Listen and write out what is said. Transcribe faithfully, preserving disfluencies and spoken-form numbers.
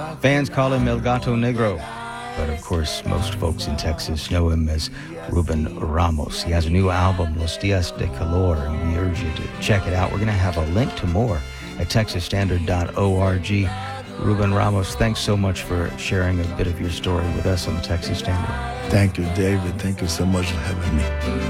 Fans call him El Gato Negro, but of course, most folks in Texas know him as Ruben Ramos. He has a new album, Los Dias de Calor, and we urge you to check it out. We're going to have a link to more at texas standard dot org. Ruben Ramos, thanks so much for sharing a bit of your story with us on the Texas Standard. Thank you, David. Thank you so much for having me.